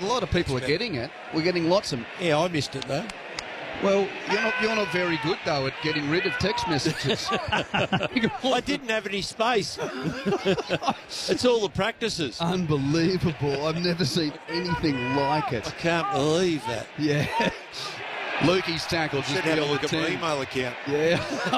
a lot of people are getting it. We're getting lots of... Yeah, I missed it, though. Well, you're not very good, though, at getting rid of text messages. I didn't have any space. It's all the practices. Unbelievable. I've never seen anything like it. I can't believe that. Yeah. Lukey's tackle just Should have a beyond look the at my 10. email account. Yeah.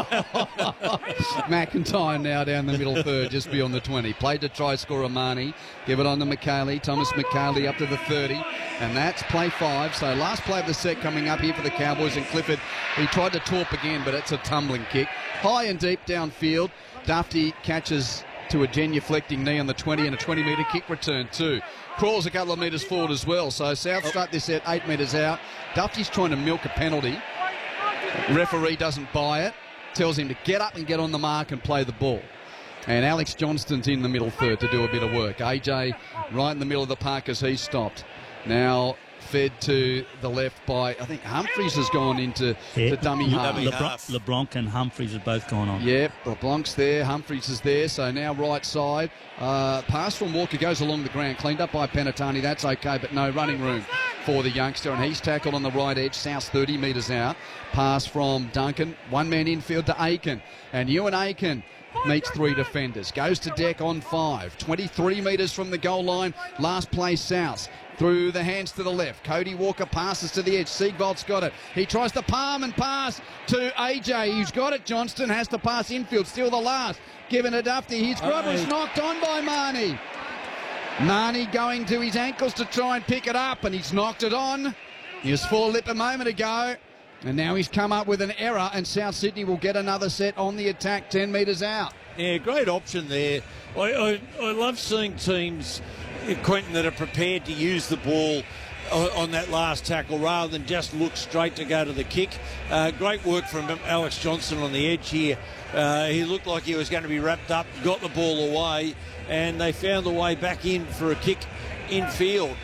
McIntyre now down the middle third, just beyond the 20. Played to try scorer Marnie. Give it on to McKaylee. Thomas McKaylee up to the 30. And that's play 5. So last play of the set coming up here for the Cowboys. And Clifford, he tried to torp again, but it's a tumbling kick. High and deep downfield. Dufty catches to a genuflecting knee on the 20 and a 20-metre kick return too. Crawls a couple of metres forward as well. So South start this set 8 metres out. Dufty's trying to milk a penalty. Referee doesn't buy it. Tells him to get up and get on the mark and play the ball. And Alex Johnston's in the middle third to do a bit of work. AJ right in the middle of the park as he stopped. Now fed to the left by, I think Humphreys has gone into the dummy half. LeBlanc and Humphreys have both gone on. Yep, LeBlanc's there, Humphreys is there, so now right side. Pass from Walker goes along the ground, cleaned up by Penatani, that's okay, but no running room for the youngster, and he's tackled on the right edge, South 30 metres out. Pass from Duncan, one man infield to Aiken, and Ewan Aiken meets 3 defenders, goes to deck on 5, 23 metres from the goal line, last play South. Through the hands to the left. Cody Walker passes to the edge. Siegwald's got it. He tries to palm and pass to AJ. He's got it. Johnston has to pass infield. Still the last. Given it up to his grubber. It's knocked on by Marnie. Marnie going to his ankles to try and pick it up, and he's knocked it on. He was full lip a moment ago, and now he's come up with an error, and South Sydney will get another set on the attack 10 metres out. Yeah, great option there. I love seeing teams, Quentin, that are prepared to use the ball on that last tackle rather than just look straight to go to the kick. Great work from Alex Johnston on the edge here. He looked like he was going to be wrapped up, got the ball away, and they found the way back in for a kick infield.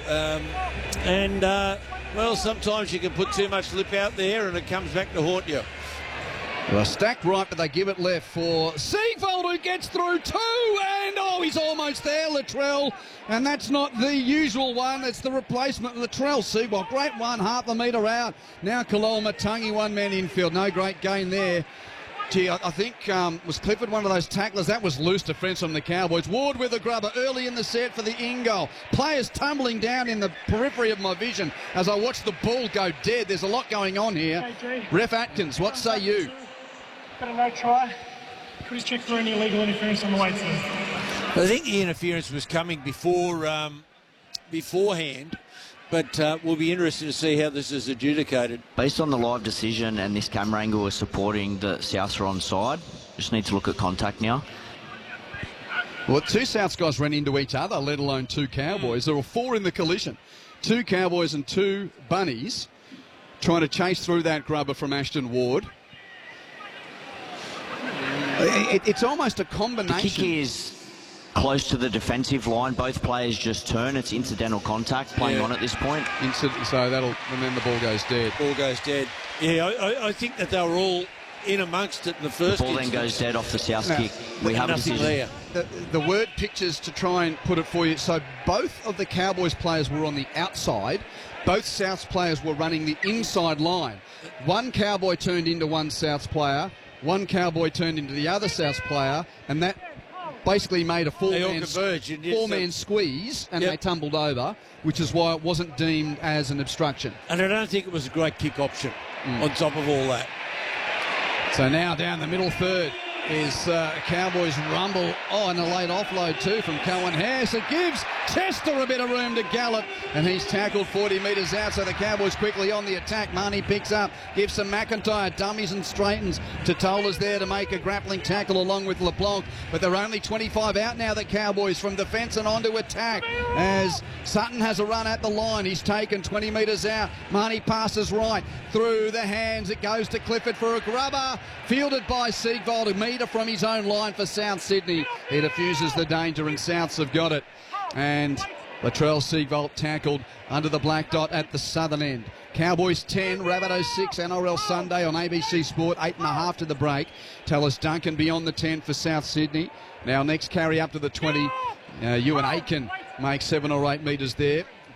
Well, sometimes you can put too much lip out there and it comes back to haunt you. Well, stacked right, but they give it left for Siegwald, who gets through 2, and he's almost there, Latrell, and that's not the usual one, it's the replacement of Latrell. Siegwald, great one, half a metre out. Now Kalol Matangi, one man infield, no great gain there. Gee, I think, was Clifford one of those tacklers? That was loose defence from the Cowboys. Ward with a grubber early in the set for the in-goal. Players tumbling down in the periphery of my vision as I watch the ball go dead. There's a lot going on here. Ref Atkins, what say you? Got a no try. Could we check for any illegal interference on the way through? I think the interference was coming beforehand, but we'll be interested to see how this is adjudicated. Based on the live decision and this camera angle is supporting the Souths are onside. Just need to look at contact now. Well, 2 Souths guys ran into each other, let alone 2 Cowboys. There were 4 in the collision. 2 Cowboys and 2 Bunnies trying to chase through that grubber from Ashton Ward. It's almost a combination. The kick is close to the defensive line. Both players just turn. It's incidental contact playing on at this point. So and then the ball goes dead. Ball goes dead. Yeah, I think that they were all in amongst it in the first. The ball then goes dead off the South kick. We have nothing there. The word pictures to try and put it for you. So both of the Cowboys players were on the outside. Both Souths players were running the inside line. One Cowboy turned into one Souths player. One Cowboy turned into the other Souths player, and that basically made a four-man squeeze, and they tumbled over, which is why it wasn't deemed as an obstruction. And I don't think it was a great kick option on top of all that. So now down the middle third is Cowboys rumble. And a late offload too from Cohen Harris. It gives Tester a bit of room to gallop, and he's tackled 40 metres out, so the Cowboys quickly on the attack. Marnie picks up, gives some McIntyre, dummies and straightens. Totola's there to make a grappling tackle along with LeBlanc, but they're only 25 out now, the Cowboys, from defence and onto attack, as Sutton has a run at the line. He's taken 20 metres out. Marnie passes right through the hands. It goes to Clifford for a grubber, fielded by Siegwald, a metre from his own line for South Sydney. He diffuses the danger, and Souths have got it. And Latrell Siegwald tackled under the black dot at the southern end. Cowboys 10, Rabbitohs 6, NRL Sunday on ABC Sport, 8.5 to the break. Tallis Duncan beyond the 10 for South Sydney. Now next carry up to the 20. Ewan Aiken makes 7 or 8 metres there.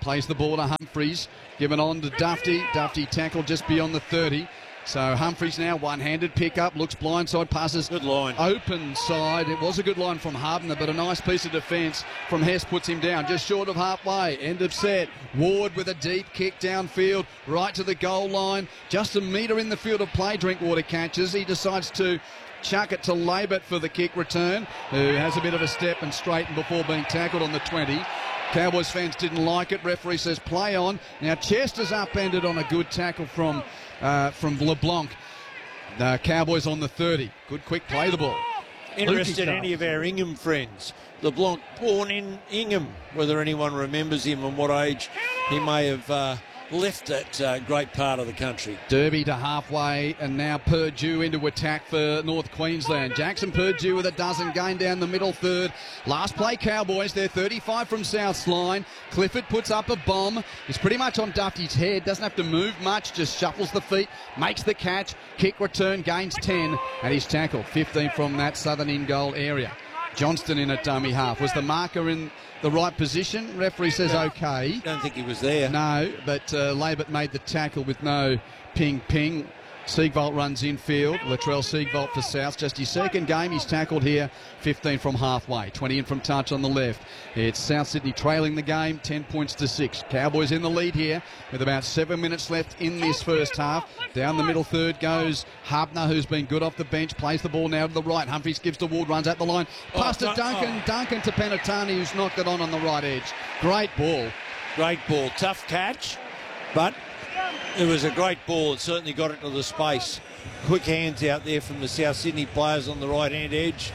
plays the ball to Humphries, given on to Dufty. Dufty tackled just beyond the 30. So Humphries now one-handed pick up, looks blindside, passes. Good line. Open side. It was a good line from Harbner, but a nice piece of defence from Hess puts him down just short of halfway. End of set. Ward with a deep kick downfield, right to the goal line. Just a metre in the field of play. Drinkwater catches. He decides to chuck it to Labert for the kick return, who has a bit of a step and straighten before being tackled on the 20. Cowboys fans didn't like it. Referee says play on. Now Chester's upended on a good tackle from LeBlanc. The Cowboys on the 30. Good quick play the ball. Interested in any of our Ingham friends. LeBlanc born in Ingham, whether anyone remembers him and what age he may have left that great part of the country. Derby to halfway, and now Purdue into attack for North Queensland. Jackson Purdue with a dozen, gain down the middle third. Last play Cowboys, they're 35 from South's line. Clifford puts up a bomb. He's pretty much on Dufty's head, doesn't have to move much, just shuffles the feet, makes the catch, kick return, gains 10, and he's tackled 15 from that southern in-goal area. Johnston in at dummy half. Was the marker in the right position? Referee says okay. Don't think he was there. No, but Labert made the tackle with no ping. Siegwald runs infield. Latrell Siegwald for South. Just his second game. He's tackled here. 15 from halfway. 20 in from touch on the left. It's South Sydney trailing the game. 10 points to 6. Cowboys in the lead here with about 7 minutes left in this first half. Down the middle third goes Harbner, who's been good off the bench. Plays the ball now to the right. Humphries gives to Ward. Runs at the line. Pass to Duncan. Duncan to Penatani, who's knocked it on the right edge. Great ball. Great ball. Tough catch, but it was a great ball. It certainly got into the space. Quick hands out there from the South Sydney players on the right-hand edge.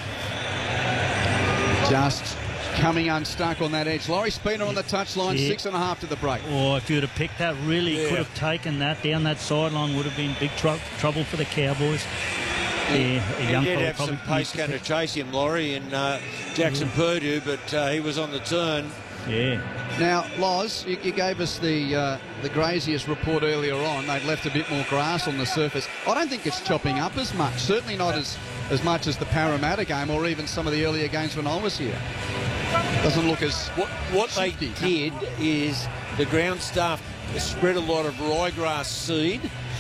Just coming unstuck on that edge. Laurie Spina on the touchline, 6.5 to the break. Oh, if you'd have picked that, really could have taken that down that sideline, would have been big trouble for the Cowboys. He did have some pace going to chase him, Laurie, and Jackson Purdue, but he was on the turn. Yeah. Now, Loz, you gave us the Graziers report earlier on. They'd left a bit more grass on the surface. I don't think it's chopping up as much. Certainly not as much as the Parramatta game or even some of the earlier games when I was here. Doesn't look as What they did is the ground staff spread a lot of ryegrass seed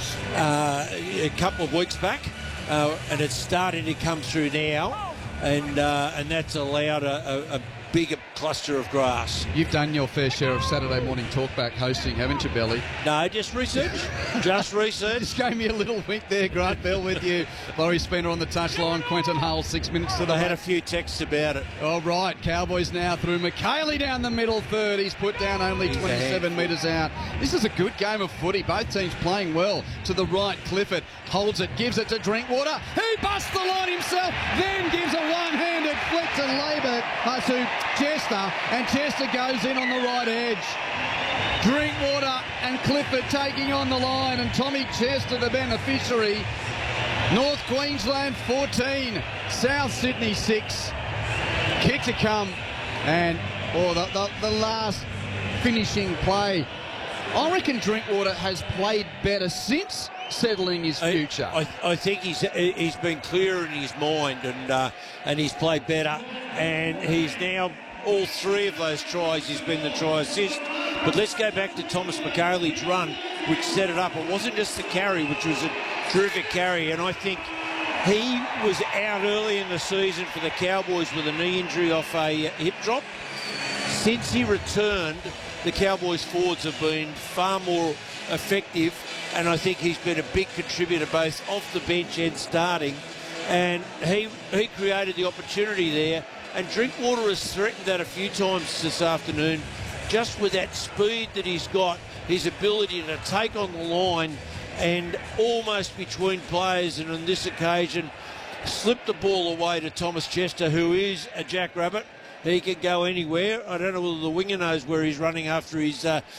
a couple of weeks back, and it's starting to come through now, and that's allowed a bigger cluster of grass. You've done your fair share of Saturday morning talkback hosting, haven't you, Belly? No, just research. Just research. Just gave me a little wink there. Grant Bell with you. Laurie Spina on the touchline. Quentin Hull, 6 minutes to the I had a few texts about it. All right, Cowboys now through McKaylee down the middle third. He's put down only 27 metres out. This is a good game of footy. Both teams playing well. To the right, Clifford holds it, gives it to Drinkwater. He busts the line himself, then gives a one-handed flick to Labert, to Chester, and Chester goes in on the right edge. Drinkwater and Clifford taking on the line, and Tommy Chester the beneficiary. North Queensland 14, South Sydney 6. Kick to come, and the last finishing play. I reckon Drinkwater has played better since settling his future. I think he's been clearer in his mind, and he's played better, and he's now all three of those tries. He's been the try assist. But let's go back to Thomas McKaylee's run, which set it up. It wasn't just the carry, which was a terrific carry, and I think he was out early in the season for the Cowboys with a knee injury off a hip drop. Since he returned, the Cowboys forwards have been far more effective, and I think he's been a big contributor both off the bench and starting, and he created the opportunity there, and Drinkwater has threatened that a few times this afternoon, just with that speed that he's got, his ability to take on the line and almost between players, and on this occasion slipped the ball away to Thomas Chester, who is a jackrabbit. He can go anywhere. I don't know whether the winger knows where he's running after he's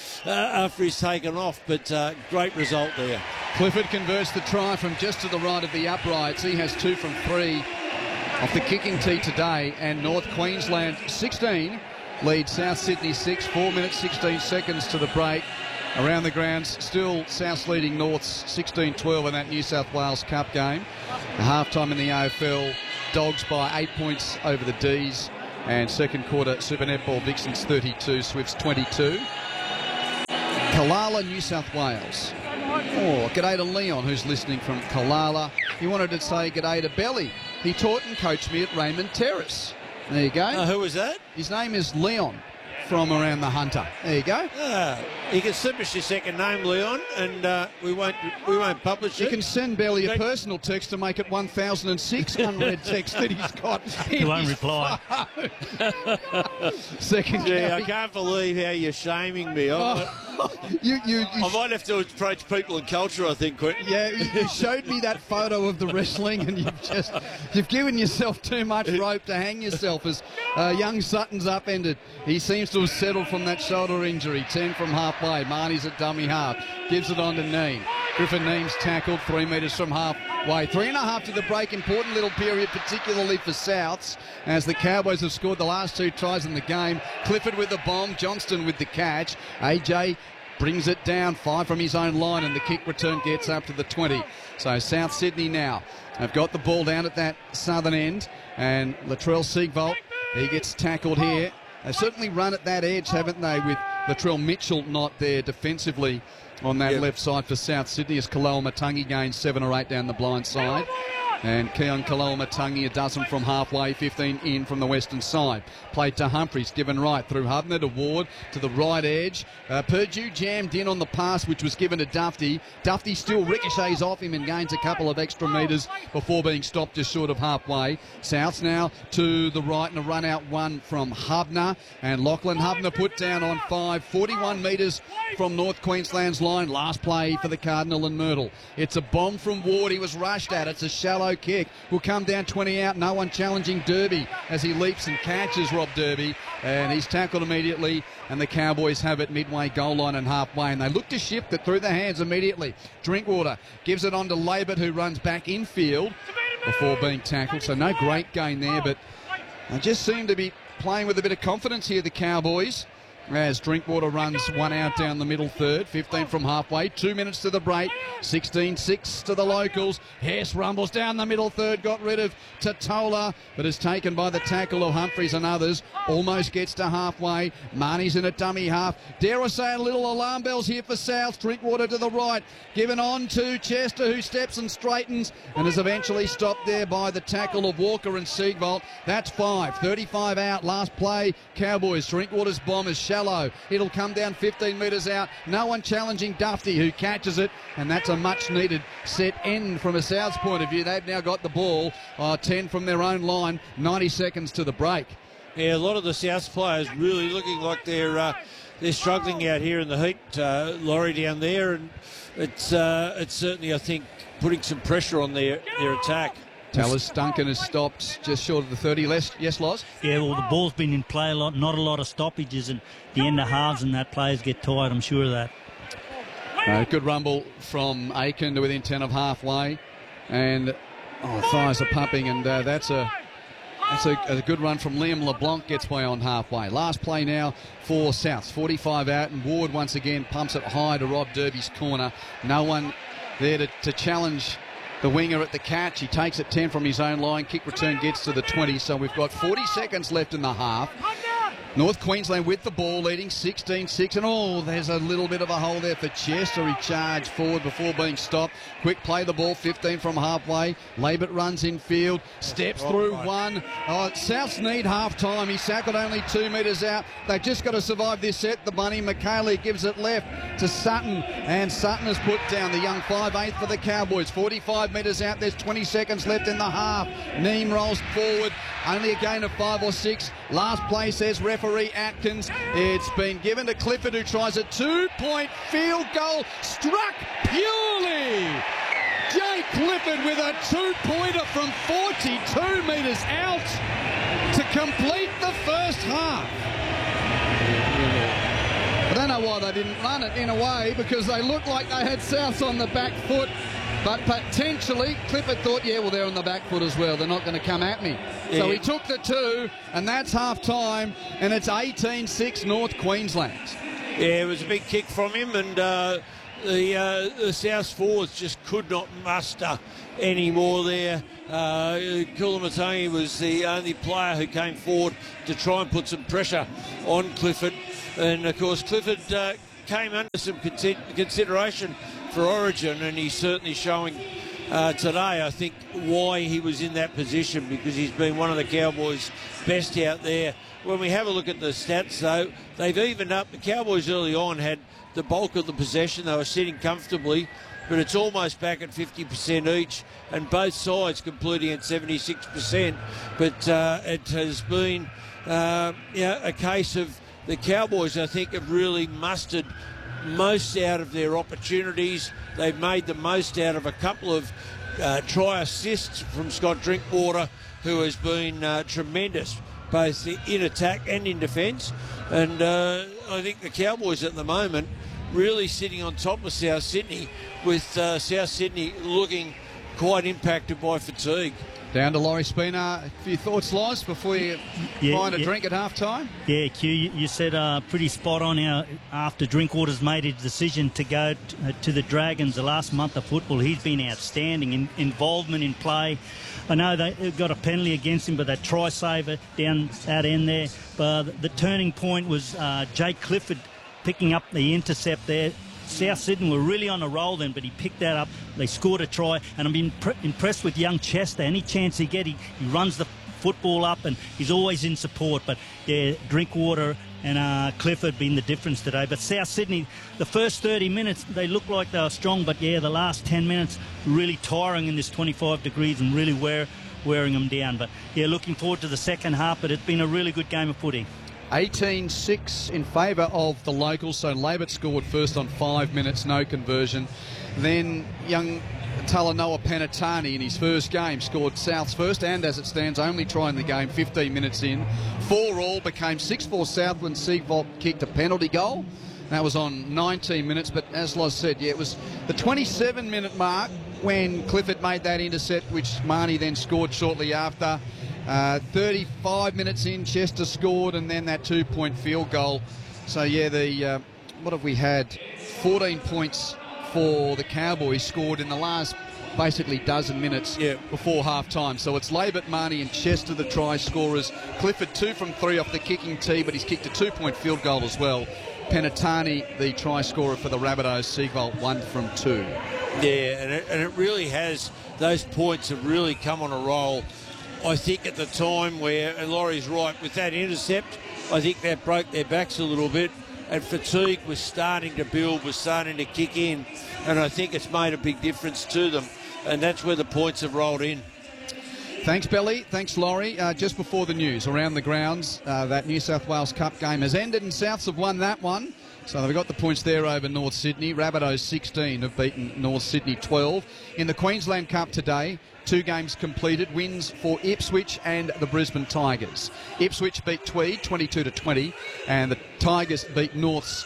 taken off, but great result there. Clifford converts the try from just to the right of the uprights. He has 2 from 3 off the kicking tee today, and North Queensland 16 leads South Sydney 6, 4 minutes 16 seconds to the break. Around the grounds, still South's leading North's 16-12 in that New South Wales Cup game. A half-time in the AFL, Dogs by 8 points over the D's. And second quarter, Super Netball, Vixens 32, Swifts 22. Kalala, New South Wales. Oh, g'day to Leon, who's listening from Kalala. He wanted to say g'day to Belly. He taught and coached me at Raymond Terrace. There you go. Who was that? His name is Leon from around the Hunter. There you go. You can slip us your second name, Leon, and we won't publish it. You can send Belly a personal text to make it 1006 unread text that he's got. He won't reply. Second. Yeah, I can't believe how you're shaming me. I might have to approach people and culture, I think, Quentin. Yeah, you showed me that photo of the wrestling, and you've given yourself too much rope to hang yourself as young Sutton's upended. He seems to have settled from that shoulder injury. 10 from halfway. Marnie's at dummy half. Gives it on to Neem. Griffin Neem's tackled 3 metres from halfway. 3.5 to the break. Important little period, particularly for Souths, as the Cowboys have scored the last 2 tries in the game. Clifford with the bomb. Johnston with the catch. AJ brings it down 5 from his own line, and the kick return gets up to the 20. So South Sydney now have got the ball down at that southern end, and Latrell Siegwald, he gets tackled here. They've certainly run at that edge, haven't they, with Latrell Mitchell not there defensively on that left side for South Sydney, as Kaloa Matangi gains 7 or 8 down the blind side. And Keon Kaloa Matangi a dozen from halfway, 15 in from the western side. Played to Humphries, given right through Hubner to Ward to the right edge. Purdue jammed in on the pass, which was given to Dufty. Dufty still ricochets off him and gains a couple of extra metres before being stopped just short of halfway. Souths now to the right and a run out 1 from Hubner. And Lachlan Hubner put down on 5, 41 metres from North Queensland's line. Last play for the Cardinal and Myrtle. It's a bomb from Ward. He was rushed at. It's a shallow kick. Will come down 20 out. No one challenging Derby as he leaps and catches Rob Derby. And he's tackled immediately. And the Cowboys have it midway goal line and halfway. And they look to shift it through the hands immediately. Drinkwater gives it on to Labert, who runs back infield before being tackled. So no great gain there, but they just seem to be playing with a bit of confidence here, the Cowboys, as Drinkwater runs 1 out down the middle third. 15 from halfway. 2 minutes to the break. 16-6 to the locals. Hess rumbles down the middle third. Got rid of Totola, but is taken by the tackle of Humphries and others. Almost gets to halfway. Marnie's in a dummy half. Dare I say a little alarm bells here for South. Drinkwater to the right. Given on to Chester, who steps and straightens and is eventually stopped there by the tackle of Walker and Siegwald. That's 5. 35 out. Last play. Cowboys. Drinkwater's bomb is shallow. It'll come down 15 metres out. No one challenging Dufty, who catches it, and that's a much needed set end from a South's point of view. They've now got the ball 10 from their own line. 90 seconds to the break. Yeah, a lot of the Souths players really looking like they're struggling out here in the heat. Laurie down there, and it's certainly, I think, putting some pressure on their attack. Tallis Duncan has stopped just short of the 30. Yes, Loz? Yeah, well, the ball's been in play a lot, not a lot of stoppages, and the end of halves and that players get tired, I'm sure of that. Good rumble from Aiken to within 10 of halfway, and thighs are pumping, and that's a good run from Liam LeBlanc, gets by on halfway. Last play now for Souths. 45 out, and Ward once again pumps it high to Rob Derby's corner. No one there to challenge the winger at the catch. He takes it 10 from his own line. Kick return gets to the 20. So we've got 40 seconds left in the half. North Queensland with the ball, leading 16-6. And there's a little bit of a hole there for Chester. He charged forward before being stopped. Quick play the ball, 15 from halfway. Labert runs in field, steps through 1. Souths need half time. He's tackled only 2 metres out. They've just got to survive this set. The bunny, McKaylee gives it left to Sutton, and Sutton has put down the young 5'8" for the Cowboys. 45 metres out. There's 20 seconds left in the half. Neem rolls forward. Only a gain of 5 or 6. Last play, says referee Atkins. It's been given to Clifford, who tries a 2-point field goal. Struck purely. Jay Clifford with a 2-pointer from 42 metres out to complete the first half. I don't know why they didn't run it in a way, because they looked like they had Souths on the back foot. But potentially, Clifford thought, they're on the back foot as well. They're not going to come at me. Yeah. So he took the 2, and that's half-time, and it's 18-6 North Queensland. Yeah, it was a big kick from him, and the South forwards just could not muster any more there. Kulamatani was the only player who came forward to try and put some pressure on Clifford. And, of course, Clifford came under some consideration for Origin, and he's certainly showing today, I think, why he was in that position, because he's been one of the Cowboys' best out there. When we have a look at the stats, though, they've evened up. The Cowboys early on had the bulk of the possession. They were sitting comfortably, but it's almost back at 50% each, and both sides completing at 76%. But it has been a case of the Cowboys, I think, have really mustered most out of their opportunities. They've made the most out of a couple of try assists from Scott Drinkwater, who has been tremendous, both in attack and in defence. And I think the Cowboys at the moment really sitting on top of South Sydney, with South Sydney looking quite impacted by fatigue. Down to Laurie Spina. A few thoughts, Loz, before you find a drink at half-time? Yeah, Q, you said pretty spot on after Drinkwater's made his decision to go to the Dragons the last month of football. He's been outstanding in involvement in play. I know they got a penalty against him, but that try saver down that end there. But the turning point was Jake Clifford picking up the intercept there. South Sydney were really on a roll then, but he picked that up. They scored a try, and I'm impressed with young Chester. Any chance he gets, he runs the football up, and he's always in support. But yeah, Drinkwater and Clifford been the difference today. But South Sydney, the first 30 minutes, they looked like they were strong, but yeah, the last 10 minutes really tiring in this 25 degrees and really wearing them down. But yeah, looking forward to the second half, but it's been a really good game of footy. 18-6 in favour of the locals, so Labert scored first on 5 minutes, no conversion. Then young Talanoa Penatani in his first game scored South's first, and as it stands, only try in the game 15 minutes in. 4 all, became 6-4 South when Siegvold kicked a penalty goal. That was on 19 minutes, but as Loz said, yeah, it was the 27-minute mark when Clifford made that intercept, which Marnie then scored shortly after. 35 minutes in, Chester scored, and then that 2-point field goal. So, yeah, what have we had? 14 points for the Cowboys scored in the last, basically, dozen minutes before half-time. So it's Labert, Marnie and Chester, the try scorers. Clifford, 2 from 3 off the kicking tee, but he's kicked a 2-point field goal as well. Penatani, the try scorer for the Rabbitohs. Siegvold, 1 from 2. Yeah, and it really has, those points have really come on a roll. I think at the time where, and Laurie's right, with that intercept, I think that broke their backs a little bit, and fatigue was starting to build, was starting to kick in, and I think it's made a big difference to them, and that's where the points have rolled in. Thanks, Belly. Thanks, Laurie. Just before the news, around the grounds, that New South Wales Cup game has ended, and Souths have won that one. So they've got the points there over North Sydney. Rabbitohs 16 have beaten North Sydney 12. In the Queensland Cup today, 2 games completed, wins for Ipswich and the Brisbane Tigers. Ipswich beat Tweed 22-20, and the Tigers beat Norths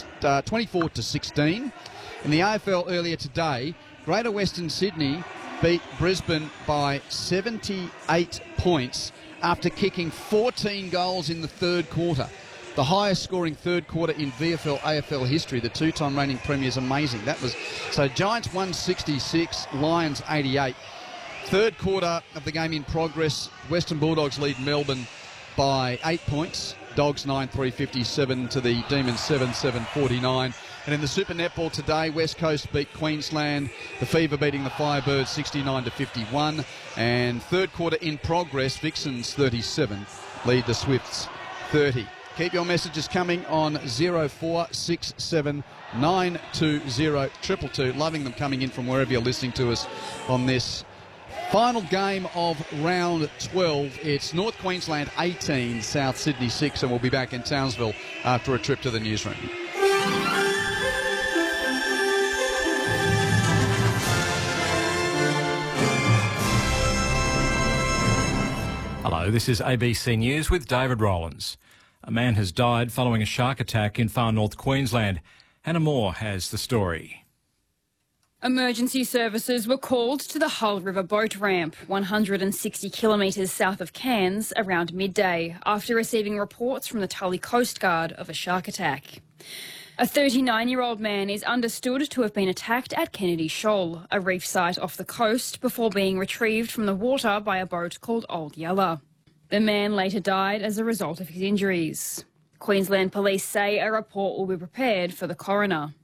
24-16. In the AFL earlier today, Greater Western Sydney beat Brisbane by 78 points after kicking 14 goals in the third quarter. The highest scoring third quarter in VFL AFL history. The 2-time reigning premiers, amazing. That was so Giants 166, Lions 88. Third quarter of the game in progress. Western Bulldogs lead Melbourne by 8 points. Dogs 9-3-57 to the Demons 7-7-49. And in the Super Netball today, West Coast beat Queensland. The Fever beating the Firebirds 69-51. And third quarter in progress, Vixens 37 lead the Swifts 30. Keep your messages coming on 0467 920 222. Loving them coming in from wherever you're listening to us on this final game of round 12. It's North Queensland 18, South Sydney 6, and we'll be back in Townsville after a trip to the newsroom. Hello, this is ABC News with David Rowlands. A man has died following a shark attack in far north Queensland. Hannah Moore has the story. Emergency services were called to the Hull River boat ramp, 160 kilometres south of Cairns, around midday, after receiving reports from the Tully Coast Guard of a shark attack. A 39-year-old man is understood to have been attacked at Kennedy Shoal, a reef site off the coast, before being retrieved from the water by a boat called Old Yeller. The man later died as a result of his injuries. Queensland Police say a report will be prepared for the coroner.